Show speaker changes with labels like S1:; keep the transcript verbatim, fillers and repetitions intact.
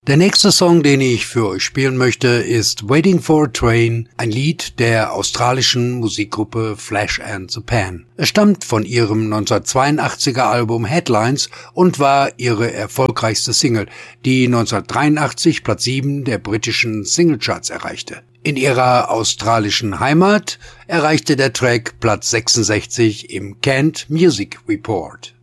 S1: Der nächste Song, den ich für euch spielen möchte, ist Waiting for a Train, ein Lied der australischen Musikgruppe Flash and the Pan. Es stammt von ihrem neunzehnhundertzweiundachtziger Album Headlines und war ihre erfolgreichste Single, die neunzehnhundertdreiundachtzig Platz sieben der britischen Singlecharts erreichte. In ihrer australischen Heimat erreichte der Track Platz sechsundsechzig im Canned Music Report.